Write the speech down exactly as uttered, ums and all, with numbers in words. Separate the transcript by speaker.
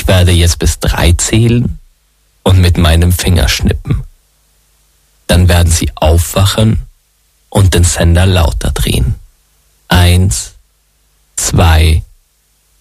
Speaker 1: Ich werde jetzt bis drei zählen und mit meinem Finger schnippen. Dann werden Sie aufwachen und den Sender lauter drehen. Eins,